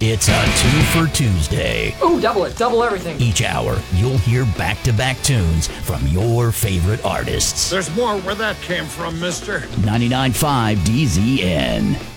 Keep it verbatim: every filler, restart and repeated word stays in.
It's a two for Tuesday. Ooh, double it. Double everything. Each hour, you'll hear back-to-back tunes from your favorite artists. There's more where that came from, mister. ninety-nine point five D Z N.